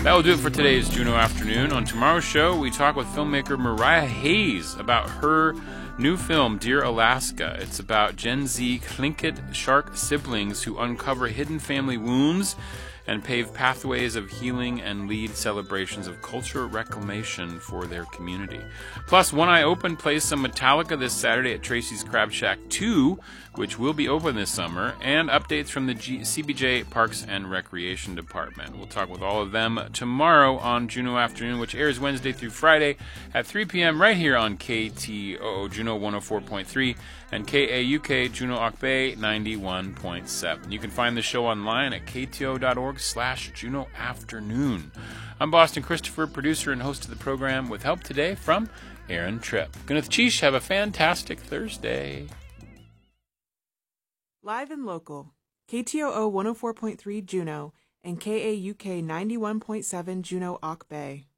That will do it for today's Juno Afternoon. On tomorrow's show, we talk with filmmaker Mariah Hayes about her new film, Dear Alaska. It's about Gen Z Tlingit shark siblings who uncover hidden family wounds and pave pathways of healing and lead celebrations of cultural reclamation for their community. Plus, One Eye Open plays some Metallica this Saturday at Tracy's Crab Shack 2, which will be open this summer, and updates from the CBJ Parks and Recreation Department. We'll talk with all of them tomorrow on Juno Afternoon, which airs Wednesday through Friday at 3 p.m. right here on KTOO Juno 104.3 and KAUK Juno Akbay 91.7. You can find the show online at kto.org/Juno Afternoon. I'm Boston Christopher, producer and host of the program, with help today from Aaron Tripp. Gunneth Chish, have a fantastic Thursday. Live and local, KTOO 104.3 Juneau and KAUK 91.7 Juneau Akbay.